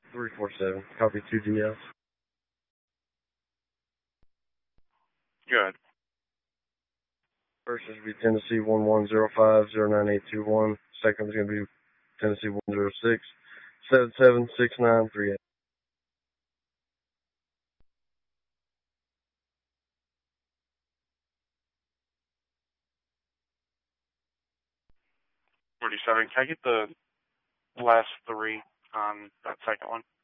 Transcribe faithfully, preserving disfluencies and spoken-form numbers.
three four seven. Copy two D S. Good. First is going to be Tennessee one one zero five zero nine eight two one. Second is going to be Tennessee one zero six seven seven six nine three eight. forty-seven. Can I get the last three on that second one?